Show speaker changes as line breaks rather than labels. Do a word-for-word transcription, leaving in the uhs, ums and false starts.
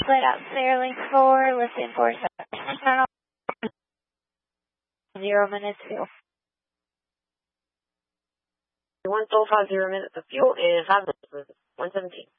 Split out Fairlink four, lifting four seven. Zero minutes fuel.
One still five zero minutes of fuel and five minutes. one seventeen.